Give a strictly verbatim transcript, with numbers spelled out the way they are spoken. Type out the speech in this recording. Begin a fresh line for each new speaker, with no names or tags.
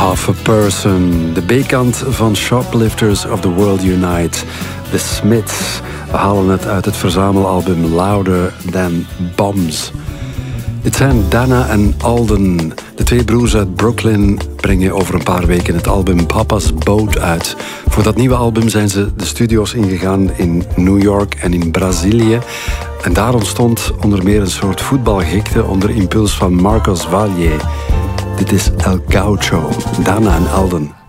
Half a Person, de B-kant van Shoplifters of the World Unite. The Smiths halen het uit het verzamelalbum Louder Than Bombs. Dit zijn Dana en Alden. De twee broers uit Brooklyn brengen over een paar weken het album Papa's Boat uit. Voor dat nieuwe album zijn ze de studio's ingegaan in New York en in Brazilië. En daar ontstond onder meer een soort voetbalgekte onder impuls van Marcos Valle. Dit is El Gaucho, Dana en Alden.